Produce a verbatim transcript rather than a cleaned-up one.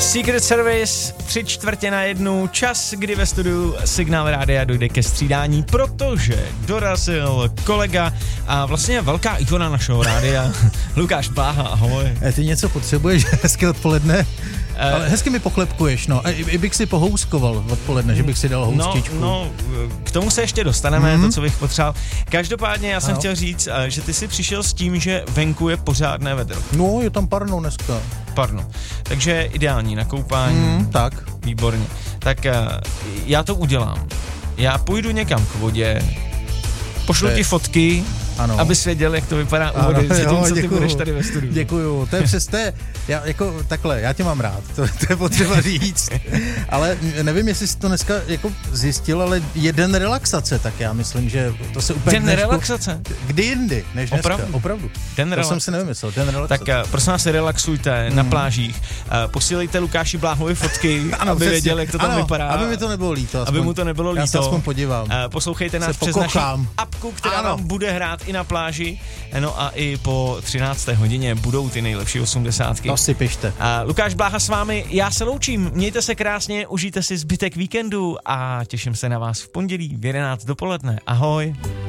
Secret Service, tři čtvrtě na jednu, čas, kdy ve studiu Signál Rádia dojde ke střídání, protože dorazil kolega a vlastně velká ikona našeho rádia, Lukáš Bláha, ahoj. E, ty něco potřebuješ, hezké odpoledne? Uh, Ale hezky mi poklepkuješ, no. A i, i bych si pohouskoval odpoledne, že bych si dal houstičku. No, no, k tomu se ještě dostaneme, mm-hmm. to, co bych potřeboval. Každopádně já jsem ano. chtěl říct, že ty jsi přišel s tím, že venku je pořádné vedro. No, je tam parno dneska. Parno. Takže ideální na koupání. Mm, tak. Výborně. Tak já to udělám. Já půjdu někam k vodě, pošlu ti fotky, ano. abys věděl, jak to vypadá u vody, zatímco ty budeš tady ve studiu. Děkuju, to je přes té, já jako takhle, já tě mám rád, to, to je potřeba říct, ale nevím, jestli jsi to dneska jako zjistil, ale je den relaxace, tak já myslím, že to se úplně... Den dnešku, relaxace? Kdy jindy, než dneska, opravdu. opravdu. Den to relax... jsem si nevymyslel, den relaxace. Tak prosím vás, relaxujte mm. na plážích, uh, posílejte Lukáši Bláhovi fotky, ano, aby věděl, jak to tam ano, vypadá. aby mi to nebylo líto. Aspoň, aby mu to nebylo líto. Já se aspoň podívám. Uh, poslouchejte nás přes naši apku, která ano. vám bude hrát i na pláži. No a i po třinácté hodině budou ty nejlepší osmdesátky. To si pište. A Lukáš Bláha s vámi, já se loučím, mějte se krásně, užijte si zbytek víkendu a těším se na vás v pondělí v jedenáct dopoledne. Ahoj.